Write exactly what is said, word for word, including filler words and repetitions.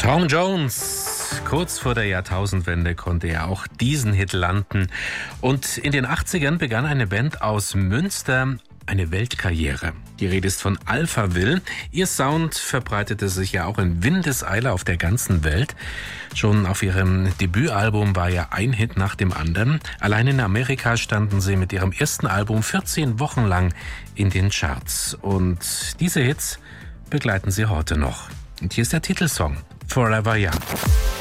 Tom Jones, kurz vor der Jahrtausendwende konnte er auch diesen Hit landen. Und in den achtzigern begann eine Band aus Münster eine Weltkarriere. Die Rede ist von Alphaville. Ihr Sound verbreitete sich ja auch in Windeseile auf der ganzen Welt. Schon auf ihrem Debütalbum war ja ein Hit nach dem anderen. Allein in Amerika standen sie mit ihrem ersten Album vierzehn Wochen lang in den Charts. Und diese Hits begleiten sie heute noch. Und hier ist der Titelsong, Forever Young.